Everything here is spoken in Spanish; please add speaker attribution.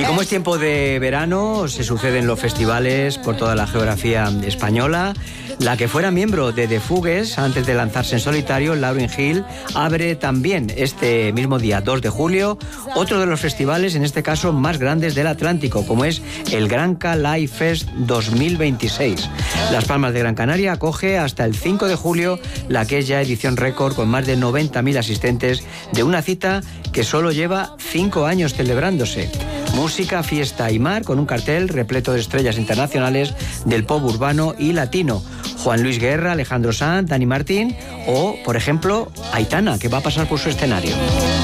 Speaker 1: Y como es tiempo de verano, se suceden los festivales por toda la geografía española. La que fuera miembro de The Fugues antes de lanzarse en solitario, Lauryn Hill, abre también este mismo día, 2 de julio, otro de los festivales, en este caso más grandes del Atlántico, como es el Granca Live Fest 2026. Las Palmas de Gran Canaria acoge hasta el 5 de julio la que es ya edición récord con más de 90.000 asistentes de una cita que solo lleva 5 años celebrándose. Música, fiesta y mar con un cartel repleto de estrellas internacionales del pop urbano y latino. Juan Luis Guerra, Alejandro Sanz, Dani Martín o, por ejemplo, Aitana, que va a pasar por su escenario.